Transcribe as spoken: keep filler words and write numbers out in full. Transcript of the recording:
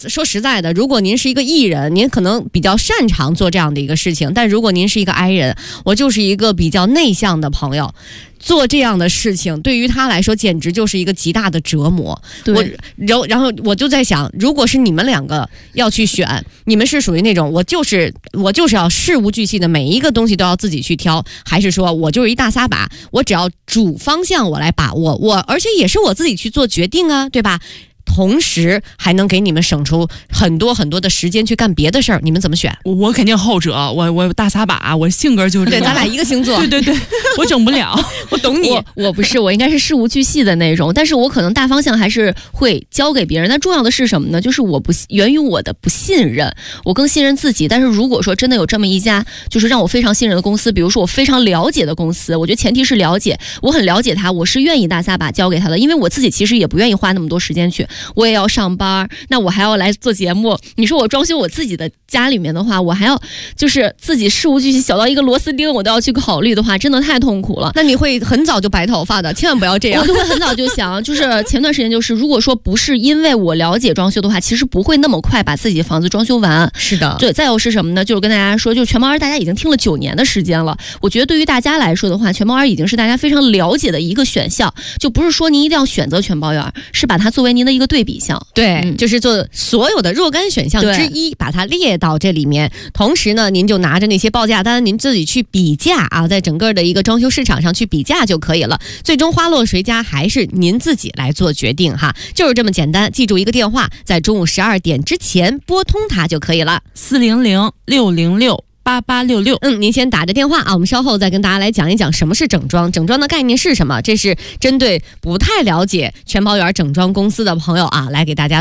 说实在的，如果您是一个艺人，您可能比较擅长做这样的一个事情，但如果您是一个 I 人，我就是一个比较内向的朋友，做这样的事情对于他来说简直就是一个极大的折磨。我然后然后我就在想，如果是你们两个要去选，你们是属于那种我就是我就是要事无巨细的每一个东西都要自己去挑，还是说我就是一大撒把，我只要主方向我来把握，我而且也是我自己去做决定啊，对吧？同时还能给你们省出很多很多的时间去干别的事儿，你们怎么选？ 我我肯定后者，我我大撒把，我性格就是这样。 对，咱俩一个星座。 对对对，我整不了。 我懂你。 我我不是，我应该是事无巨细的那种，但是我可能大方向还是会交给别人。但重要的是什么呢？就是我不源于我的不信任，我更信任自己。但是如果说真的有这么一家就是让我非常信任的公司，比如说我非常了解的公司，我觉得前提是了解，我很了解他，我是愿意大撒把交给他的，因为我自己其实也不愿意花那么多时间去，我也要上班，那我还要来做节目。你说我装修我自己的家里面的话，我还要就是自己事无巨细，小到一个螺丝钉我都要去考虑的话，真的太痛苦了。 那你会很早就白头发的，千万不要这样。 我就会很早就想，就是前段时间就是，如果说不是因为我了解装修的话，其实不会那么快把自己的房子装修完。 是的， 对。再有是什么呢？就是跟大家说，就是全猫儿大家已经听了九年的时间了，我觉得对于大家来说的话，全猫儿已经是大家非常了解的一个选项，就不是说您一定要选择全包园，是把它作为您的一个对比项。 对。嗯、就是做所有的若干选项之一，把它列到这里面。同时呢，您就拿着那些报价单，您自己去比价啊，在整个的一个装修市场上去比价就可以了。最终花落谁家，还是您自己来做决定哈，就是这么简单。记住一个电话，在中午十二点之前拨通它就可以了， 四零零六零六。八八六六， 嗯，您先打着电话啊，我们稍后再跟大家来讲一讲什么是整装，整装的概念是什么。这是针对不太了解全包园整装公司的朋友啊，来给大家